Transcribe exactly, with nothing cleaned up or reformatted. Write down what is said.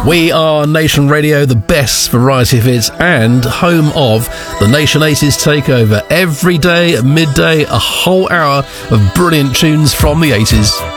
We are Nation Radio, the best variety of hits and home of the Nation eighties Takeover. Every day at midday, a whole hour of brilliant tunes from the eighties.